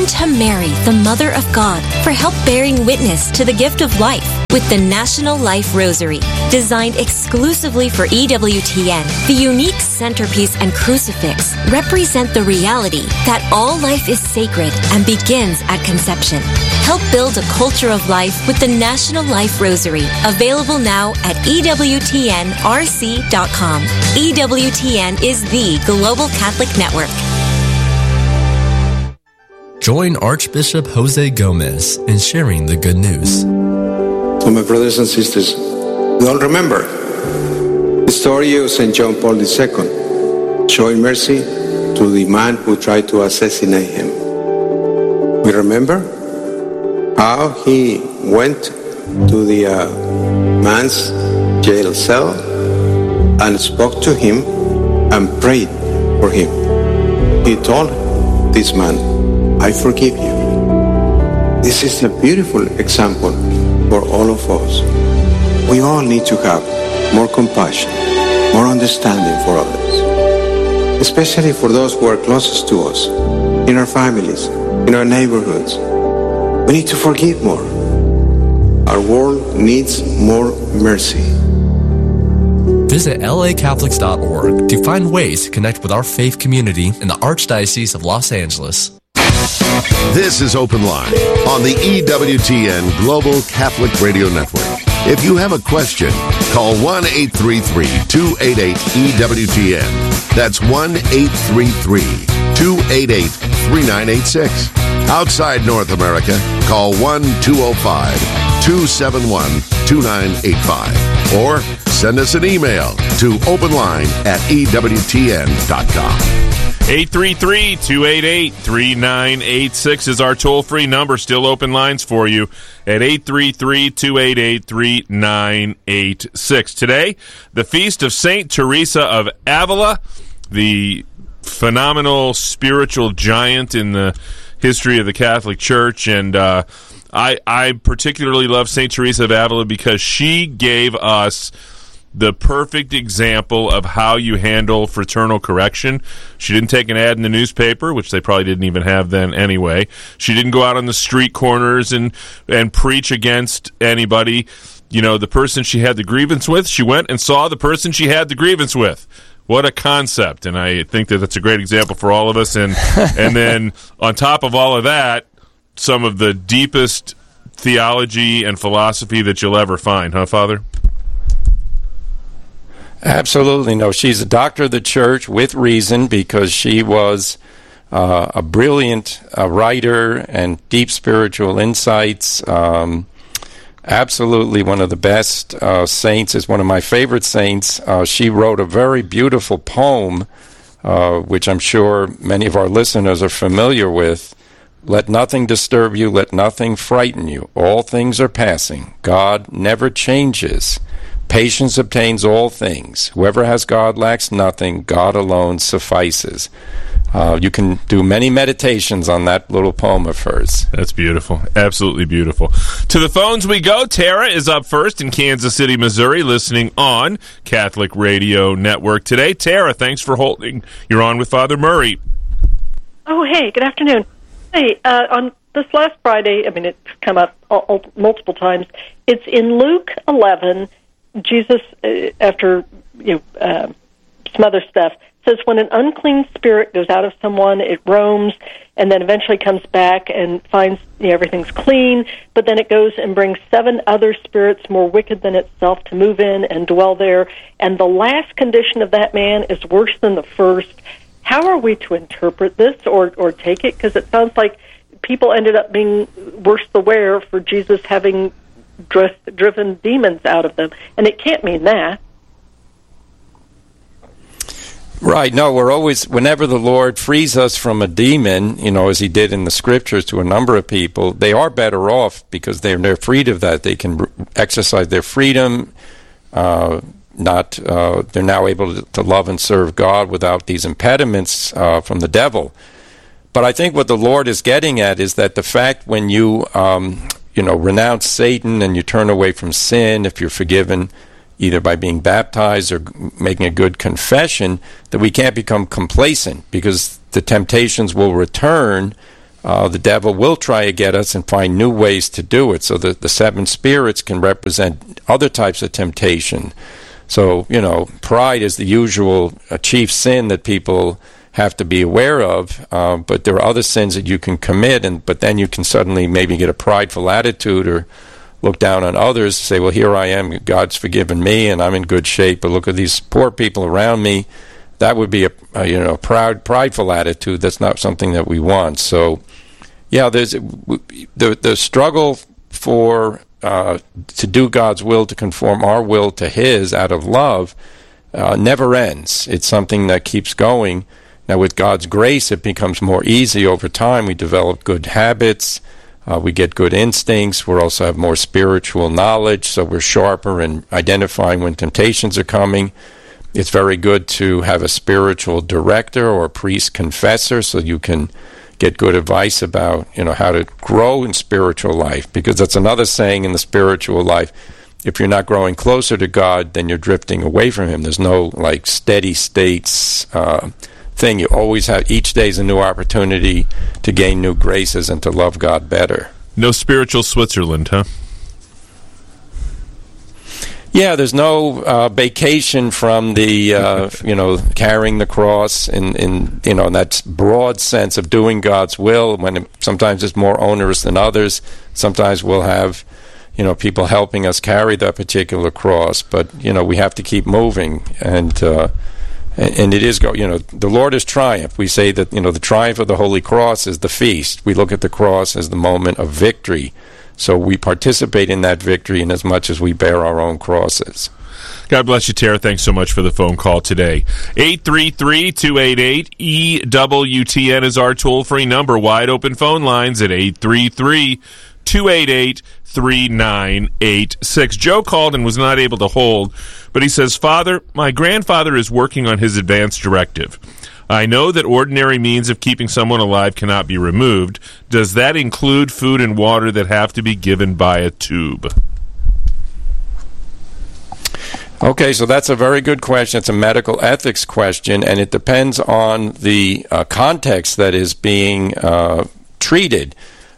Turn to Mary, the Mother of God, for help bearing witness to the gift of life with the National Life Rosary. Designed exclusively for EWTN, the unique centerpiece and crucifix represent the reality that all life is sacred and begins at conception. Help build a culture of life with the National Life Rosary, available now at EWTNRC.com. EWTN is the Global Catholic Network. Join Archbishop Jose Gomez in sharing the good news. So my brothers and sisters, we all remember the story of St. John Paul II, showing mercy to the man who tried to assassinate him. We remember how he went to the man's jail cell and spoke to him and prayed for him. He told this man, I forgive you. This is a beautiful example for all of us. We all need to have more compassion, more understanding for others, especially for those who are closest to us, in our families, in our neighborhoods. We need to forgive more. Our world needs more mercy. Visit lacatholics.org to find ways to connect with our faith community in the Archdiocese of Los Angeles. This is Open Line on the EWTN Global Catholic Radio Network. If you have a question, call 1-833-288-EWTN. That's 1-833-288-3986. Outside North America, call 1-205-271-2985. Or send us an email to openline@EWTN.com. 833-288-3986 is our toll-free number. Still open lines for you at 833-288-3986. Today, the feast of St. Teresa of Avila, the phenomenal spiritual giant in the history of the Catholic Church. And I particularly love St. Teresa of Avila because she gave us the perfect example of how you handle fraternal correction. She didn't take an ad in the newspaper, which they probably didn't even have then anyway. She didn't go out on the street corners and preach against anybody. You know, the person she had the grievance with, she went and saw the person she had the grievance with. What a concept. And I think that that's a great example for all of us. And then on top of all of that, some of the deepest theology and philosophy that you'll ever find, huh, Father? Absolutely. No, she's a doctor of the church with reason, because she was a brilliant writer and deep spiritual insights. Absolutely one of the best saints, is one of my favorite saints. She wrote a very beautiful poem, which I'm sure many of our listeners are familiar with. Let nothing disturb you, let nothing frighten you. All things are passing. God never changes. Patience obtains all things. Whoever has God lacks nothing. God alone suffices. You can do many meditations on that little poem of hers. That's beautiful. Absolutely beautiful. To the phones we go. Tara is up first in Kansas City, Missouri, listening on Catholic Radio Network today. Tara, thanks for holding. You're on with Father Murray. Oh, hey, good afternoon. Hey, on this last Friday, I mean, it's come up multiple times. It's in Luke 11. Jesus, after some other stuff, says when an unclean spirit goes out of someone, it roams, and then eventually comes back and finds everything's clean, but then it goes and brings 7 other spirits more wicked than itself to move in and dwell there, and the last condition of that man is worse than the first. How are we to interpret this or take it? Because it sounds like people ended up being worse the wear for Jesus having driven demons out of them, and it can't mean that. Right. No, we're always, whenever the Lord frees us from a demon, as he did in the scriptures to a number of people, they are better off because they're freed of that. They can exercise their freedom. They're now able to love and serve God without these impediments from the devil. But I think what the Lord is getting at is that the fact when you renounce Satan and you turn away from sin, if you're forgiven either by being baptized or making a good confession, that we can't become complacent, because the temptations will return the devil will try to get us and find new ways to do it. So the seven spirits can represent other types of temptation. So, pride is the usual chief sin that people have to be aware of, but there are other sins that you can commit, but then you can suddenly maybe get a prideful attitude or look down on others, say, well, here I am, God's forgiven me, and I'm in good shape, but look at these poor people around me. That would be a prideful attitude. That's not something that we want. So, yeah, there's the struggle for to do God's will, to conform our will to His out of love, never ends. It's something that keeps going. Now, with God's grace, it becomes more easy over time. We develop good habits. We get good instincts. We also have more spiritual knowledge, so we're sharper in identifying when temptations are coming. It's very good to have a spiritual director or a priest confessor, so you can get good advice about, how to grow in spiritual life, because that's another saying in the spiritual life. If you're not growing closer to God, then you're drifting away from Him. There's no, steady states thing. You always have, each day is a new opportunity to gain new graces and to love God better. No spiritual Switzerland, huh? Yeah, there's no vacation from the, carrying the cross in that broad sense of doing God's will, when sometimes it's more onerous than others. Sometimes we'll have, people helping us carry that particular cross, but, we have to keep moving, and it is, the Lord is triumph. We say that, the triumph of the Holy Cross is the feast. We look at the cross as the moment of victory. So we participate in that victory in as much as we bear our own crosses. God bless you, Tara. Thanks so much for the phone call today. 833-288-EWTN is our toll-free number. Wide open phone lines at 833-288-3986. Joe called and was not able to hold, but he says, Father, my grandfather is working on his advance directive. I know that ordinary means of keeping someone alive cannot be removed. Does that include food and water that have to be given by a tube? Okay, so that's a very good question. It's a medical ethics question, and it depends on the context that is being treated.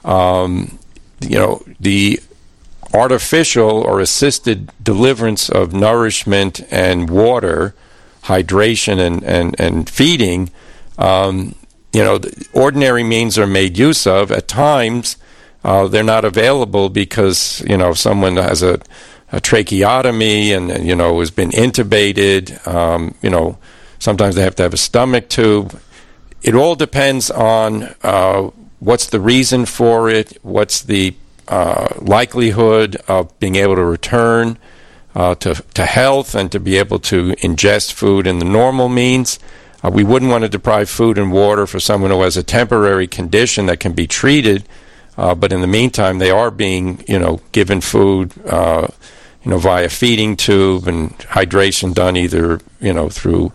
The artificial or assisted deliverance of nourishment and water, hydration and feeding, the ordinary means are made use of. At times, they're not available because, if someone has a tracheotomy and has been intubated, sometimes they have to have a stomach tube. It all depends on what's the reason for it, what's the likelihood of being able to return to health and to be able to ingest food in the normal means. We wouldn't want to deprive food and water for someone who has a temporary condition that can be treated, but in the meantime, they are being, given food, via feeding tube and hydration done either, through,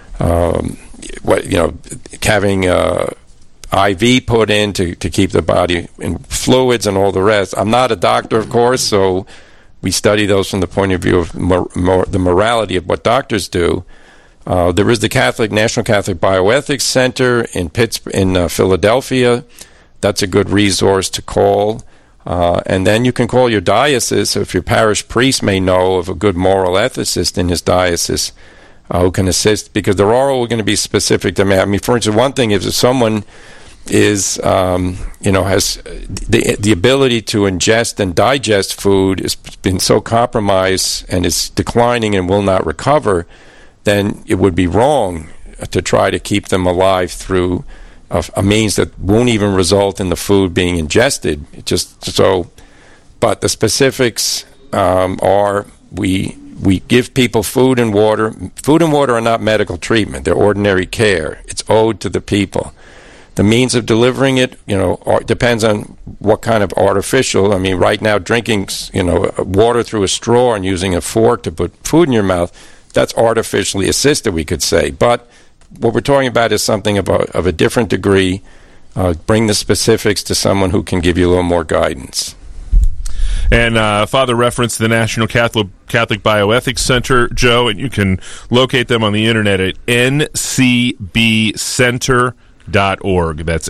having IV put in to keep the body in fluids and all the rest. I'm not a doctor, of course, so we study those from the point of view of the morality of what doctors do. There is the National Catholic Bioethics Center in Philadelphia. That's a good resource to call. And then you can call your diocese, if your parish priest may know of a good moral ethicist in his diocese who can assist, because there are all going to be specific demands. I mean, for instance, one thing is if someone is, has the ability to ingest and digest food has been so compromised and is declining and will not recover, then it would be wrong to try to keep them alive through a means that won't even result in the food being ingested. But the specifics are we give people food and water. Food and water are not medical treatment; they're ordinary care. It's owed to the people. The means of delivering it, depends on what kind of artificial. I mean, right now, drinking, water through a straw and using a fork to put food in your mouth, that's artificially assisted, we could say. But what we're talking about is something of a different degree. Bring the specifics to someone who can give you a little more guidance. And Father referenced the National Catholic Bioethics Center, Joe, and you can locate them on the internet at ncbcenter.org. ncbcenter.org. That's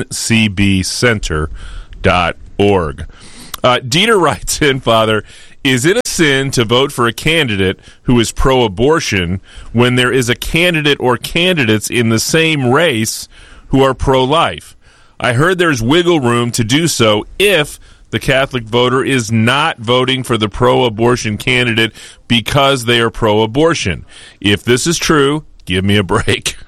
ncbcenter.org. Dieter writes in, Father, is it a sin to vote for a candidate who is pro-abortion when there is a candidate or candidates in the same race who are pro-life? I heard there's wiggle room to do so if the Catholic voter is not voting for the pro-abortion candidate because they are pro-abortion. If this is true, give me a break.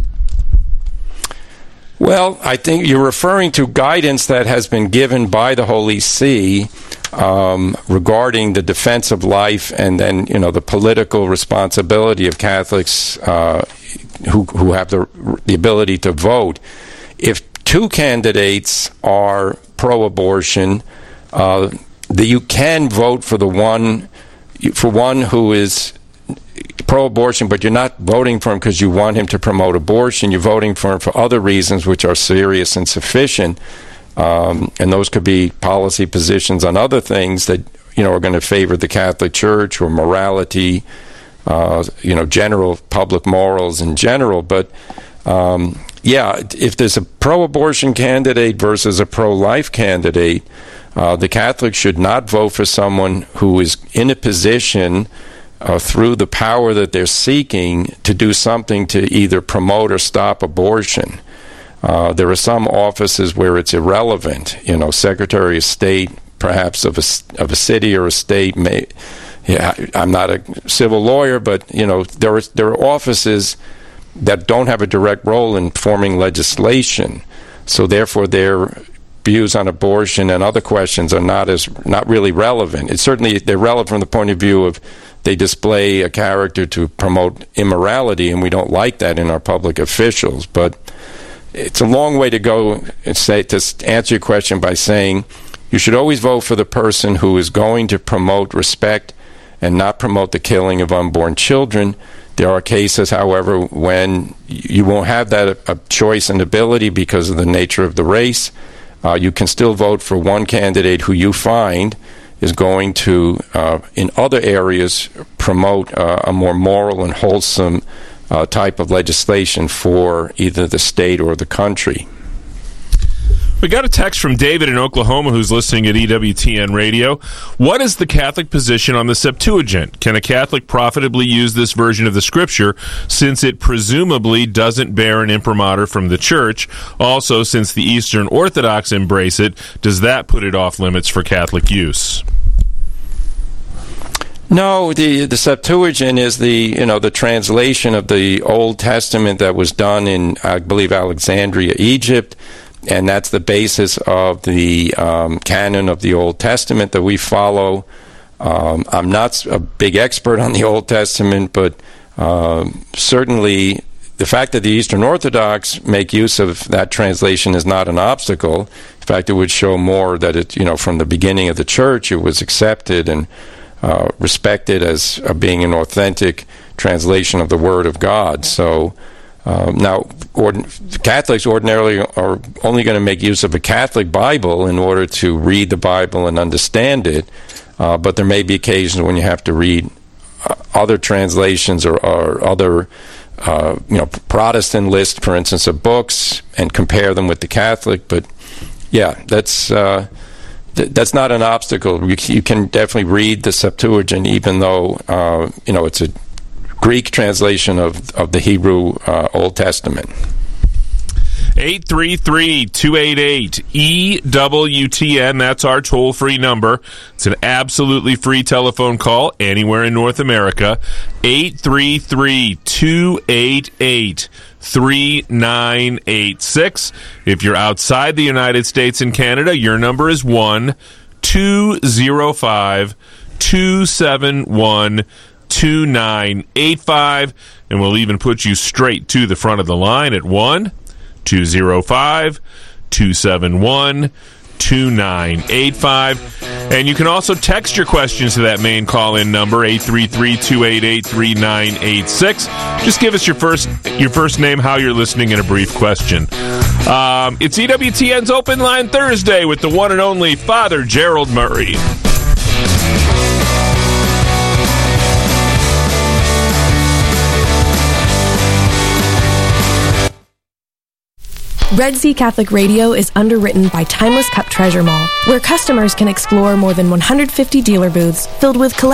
Well, I think you're referring to guidance that has been given by the Holy See regarding the defense of life, and then the political responsibility of Catholics who have the ability to vote. If two candidates are pro-abortion, you can vote for one who is pro-abortion, but you're not voting for him because you want him to promote abortion. You're voting for him for other reasons which are serious and sufficient, and those could be policy positions on other things that are going to favor the Catholic Church or morality, general public morals in general. But if there's a pro-abortion candidate versus a pro-life candidate, the Catholics should not vote for someone who is in a position through the power that they're seeking to do something to either promote or stop abortion. There are some offices where it's irrelevant. Secretary of State, perhaps of a city or a state. I'm not a civil lawyer, but there are offices that don't have a direct role in forming legislation. So therefore, their views on abortion and other questions are not really relevant. They're relevant from the point of view of they display a character to promote immorality, and we don't like that in our public officials. But it's a long way to go to answer your question by saying you should always vote for the person who is going to promote respect and not promote the killing of unborn children. There are cases, however, when you won't have that choice and ability because of the nature of the race. You can still vote for one candidate who you find is going to, in other areas, promote a more moral and wholesome type of legislation for either the state or the country. We got a text from David in Oklahoma who's listening at EWTN Radio. What is the Catholic position on the Septuagint? Can a Catholic profitably use this version of the Scripture since it presumably doesn't bear an imprimatur from the Church? Also, since the Eastern Orthodox embrace it, does that put it off limits for Catholic use? No, the Septuagint is the translation of the Old Testament that was done in, I believe, Alexandria, Egypt. And that's the basis of the canon of the Old Testament that we follow. I'm not a big expert on the Old Testament, but certainly the fact that the Eastern Orthodox make use of that translation is not an obstacle. In fact, it would show more that from the beginning of the Church, it was accepted and respected as being an authentic translation of the Word of God. So now, Catholics ordinarily are only going to make use of a Catholic Bible in order to read the Bible and understand it, but there may be occasions when you have to read other translations or other Protestant lists, for instance, of books and compare them with the Catholic. But yeah, that's not an obstacle. You can definitely read the Septuagint, even though it's a Greek translation of the Hebrew Old Testament. 833-288-EWTN. That's our toll-free number. It's an absolutely free telephone call anywhere in North America. 833-288-3986. If you're outside the United States and Canada, your number is 1-205-271-2985, and we'll even put you straight to the front of the line at 1-205-271-2985. And you can also text your questions to that main call-in number, 833-288-3986. Just give us your first name, how you're listening, and a brief question. It's EWTN's Open Line Thursday with the one and only Father Gerald Murray. Red Sea Catholic Radio is underwritten by Timeless Cup Treasure Mall, where customers can explore more than 150 dealer booths filled with collectibles